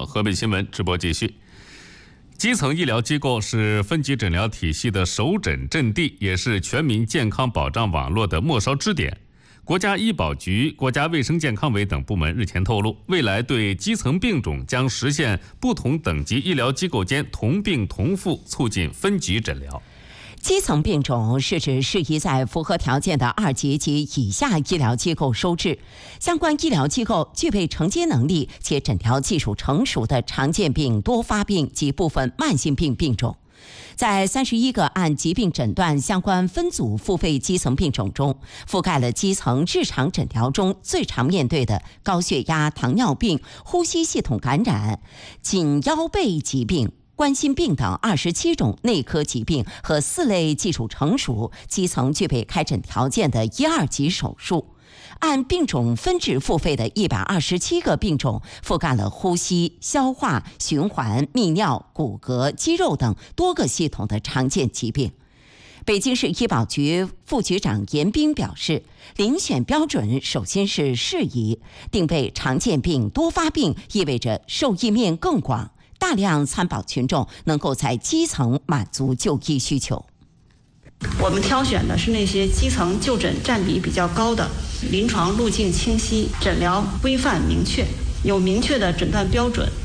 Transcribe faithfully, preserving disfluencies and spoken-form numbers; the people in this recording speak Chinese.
河北新闻直播继续。基层医疗机构是分级诊疗体系的首诊阵地，也是全民健康保障网络的末梢支点。国家医保局、国家卫生健康委等部门日前透露，未来对基层病种将实现不同等级医疗机构间同病同付，促进分级诊疗。 基层病种是指适宜在符合条件的二级及以下医疗机构收治，相关医疗机构具备承接能力且诊疗技术成熟的常见病、多发病及部分慢性病病种。在三十一个按疾病诊断相关分组付费基层病种中，覆盖了基层日常诊疗中最常面对的高血压、糖尿病、呼吸系统感染、颈腰背疾病、冠心病等二十七种内科疾病和四类技术成熟、基层具备开诊条件的一二级手术。按病种分值付费的一百二十七个病种，覆盖了呼吸、消化、循环、泌尿、骨骼、肌肉等多个系统的常见疾病。北京市医保局副局长严斌表示，遴选标准首先是适宜，定位常见病、多发病，意味着受益面更广，大量参保群众能够在基层满足就医需求。 我们挑选的是那些基层就诊占比比较高的，临床路径清晰，诊疗规范明确，有明确的诊断标准，